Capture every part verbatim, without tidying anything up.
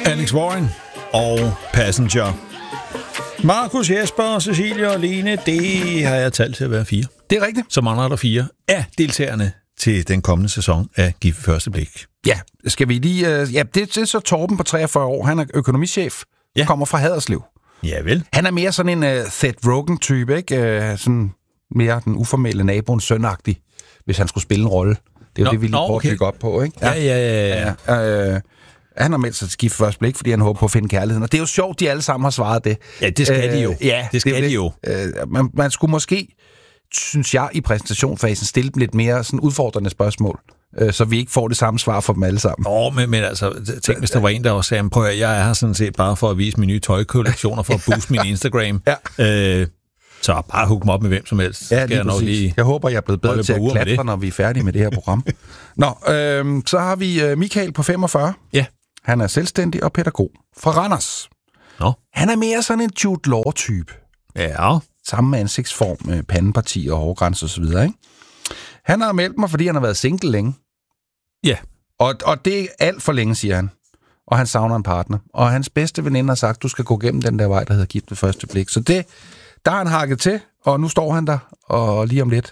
Alex Warren og Passenger. Markus, Jesper, Cecilia og Lene, det har jeg talt til at være fire. Det er rigtigt. Så mangler der fire af deltagerne til den kommende sæson af Gift Første Blik. Ja, skal vi lige... Uh, ja, det, det er så Torben på treogfyrre år. Han er økonomichef. Ja. Kommer fra Haderslev. Ja vel. Han er mere sådan en uh, Seth Rogen-type, ikke? Uh, sådan mere den uformelle naboens søn-agtig, hvis han skulle spille en rolle. Det er jo Nå, det, vi lige prøver okay. at bygge op på, ikke? Ja, ja, ja. ja. ja. Uh, han har meldt sig til Gift Første Blik, fordi han håber på at finde kærligheden. Og det er jo sjovt, de alle sammen har svaret det. Ja, det skal uh, de jo. Ja, det skal det, de jo. Uh, man, man skulle måske, synes jeg, i præsentationsfasen stille dem lidt mere sådan udfordrende spørgsmål, uh, så vi ikke får det samme svar for dem alle sammen. Åh, men, men altså, tænk, hvis der var en, der også sagde, prøv at jeg er her sådan set bare for at vise mine nye tøjkollektioner, for at booste min Instagram. Ja. Uh, så bare hook mig op med hvem som helst. Ja, lige jeg, nok lige jeg håber, jeg er blevet bedre til at klatre, når vi er færdige med det her program. Nå, øh, så har vi øh, Michael på femogfyrre. Ja. Han er selvstændig og pædagog fra Randers. Nå. Han er mere sådan en Jude Law-type. Ja. Samme ansigtsform, med pandeparti og hårgrænse og så videre, ikke? Han har meldt mig, fordi han har været single længe. Ja. Og, og det er alt for længe, siger han. Og han savner en partner. Og hans bedste veninde har sagt, du skal gå gennem den der vej, der hedder Gift ved første blik. Så det... Der har han hakket til, og nu står han der, og lige om lidt,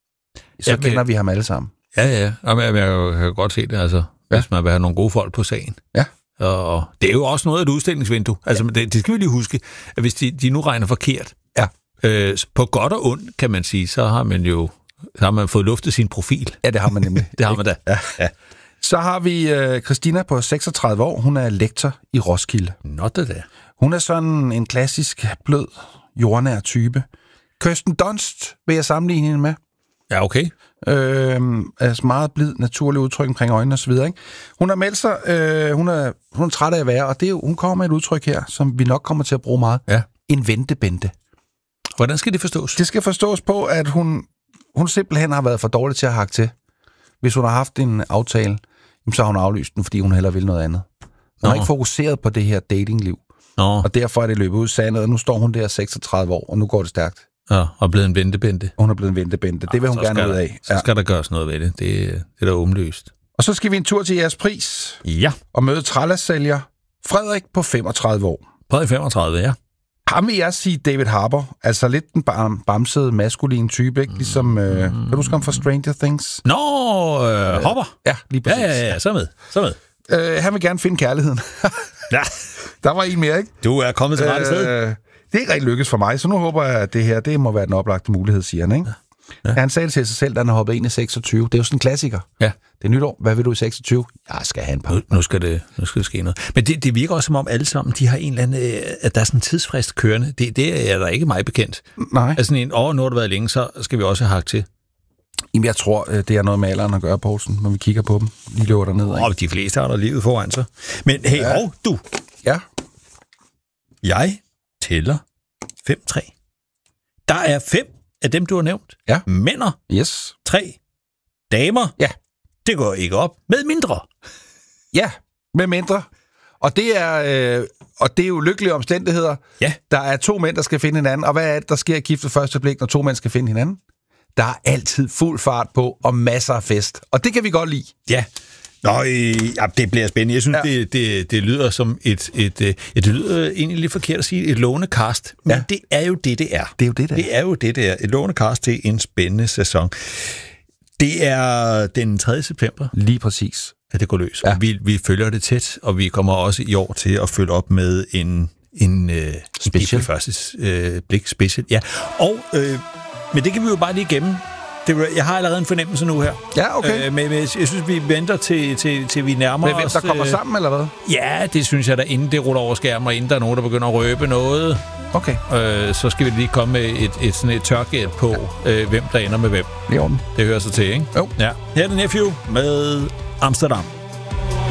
så jeg kender kan... vi ham alle sammen. Ja, ja. Jamen, jeg, jeg kan godt se det, altså, ja. Hvis man vil have nogle gode folk på sagen. Ja. Og det er jo også noget af et udstillingsvindue. Altså, ja. det, det skal vi lige huske, at hvis de, de nu regner forkert, ja. øh, på godt og ondt, kan man sige, så har man jo så har man fået luftet sin profil. Ja, det har man nemlig. Det har man da. Ja. Ja. Så har vi øh, Christina på seksogtredive år. Hun er lektor i Roskilde. Nå, det der. Hun er sådan en klassisk, blød, jordnær type. Kirsten Dunst vil jeg sammenligne hende med. Ja, okay. Øh, altså meget blid, naturlig udtryk omkring øjnene og så videre, ikke? Hun har meldt sig, øh, hun, er, hun er træt af at være, og det er jo, hun kommer med et udtryk her, som vi nok kommer til at bruge meget. Ja. En ventebente. Hvordan skal det forstås? Det skal forstås på, at hun, hun simpelthen har været for dårlig til at hakke til. Hvis hun har haft en aftale, så har hun aflyst den, fordi hun hellere vil noget andet. Hun Nå. har ikke fokuseret på det her datingliv. Nå. Og derfor er det løbet ud sandet, og nu står hun der seksogtredive år, og nu går det stærkt. Ja, og blevet en ventebente. Hun er blevet en ventebente. Det vil hun gerne ud af. Så skal ja. der gøres noget ved det. Det, det er da åbenlyst. Og så skal vi en tur til jeres pris. Ja. Og møde trælasælger Frederik på femogtredive år. Frederik femogtredive, ja. Ham vil jeg sige David Harbour. Altså lidt den bam- bamsede, maskuline type, ikke? Ligesom, øh, kan du huske ham fra Stranger Things? Nå, øh, Hopper. Ja, lige præcis. Ja, ja, ja, så med. Så med. Øh, han vil gerne finde kærligheden. Ja. Der var en mere, ikke? Du er kommet til rette sted. Øh, det er ikke rigtig lykkes for mig, så nu håber jeg, at det her, det må være den oplagte mulighed, siger han, ikke? Ja. Ja, han sagde det til sig selv, da han hoppede ind i seksogtyve. Det er jo sådan en klassiker. Ja. Det er nytår. Hvad vil du i seksogtyve? Jeg skal have en par. Nu, nu, skal det, nu skal det ske noget. Men det, det virker også som om alle sammen, de har en eller anden, at der er sådan en tidsfrist kørende. Det, det er der ikke meget bekendt. Nej. Altså en, åh, nu har det været længe, så skal vi også have hakt til. Jamen, jeg tror, det er noget med alderen at gøre, Poulsen, når vi kigger på dem. De løber derned, ikke? Åh, de fleste har der livet foran sig. Men hey, ja. Hov, du. Ja. Jeg tæller fem tre. Der er fem af dem, du har nævnt. Ja. Mænder. Yes. Tre damer. Ja. Det går ikke op. Med mindre. Ja, med mindre. Og det er, øh, og det er jo lykkelige omstændigheder. Ja. Der er to mænd, der skal finde hinanden. Og hvad er det, der sker i Gift ved første blik, når to mænd skal finde hinanden? Der er altid fuld fart på og masser af fest. Og det kan vi godt lide. Ja. Nå, øh, ja, det bliver spændende. Jeg synes, ja. det, det, det lyder som et, et, et... Det lyder egentlig lidt forkert at sige et lånekast. Men ja. det er jo det, det er. Det er jo det, det er. Det er jo det, det er. Et lånekast til en spændende sæson. Det er den tredje september. Lige præcis. At det går løs. Ja. Vi, vi følger det tæt, og vi kommer også i år til at følge op med en... En øh, special. første øh, blik special. Ja. Og, øh, men det kan vi jo bare lige gemme. Det, jeg har allerede en fornemmelse nu her. Ja, okay. Øh, men jeg synes, vi venter til, til, til vi nærmer med os... hvem, der kommer øh, sammen, eller hvad? Ja, det synes jeg da, inden det ruller over skærmen, og inden der er nogen, der begynder at røbe noget. Okay. Øh, så skal vi lige komme med et, et, sådan et tørgæt på, ja. øh, hvem der ender med hvem. Det er orden. Det hører sig til, ikke? Jo. Ja. Her er det Nephew med Amsterdam.